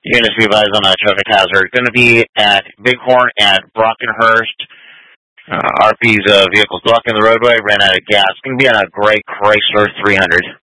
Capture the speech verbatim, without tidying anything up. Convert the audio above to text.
Units be advised on a traffic hazard. Going to be at Bighorn at Brockenhurst. Uh, R P's uh, vehicle's blocking the roadway, ran out of gas. Going to be on a gray Chrysler three hundred.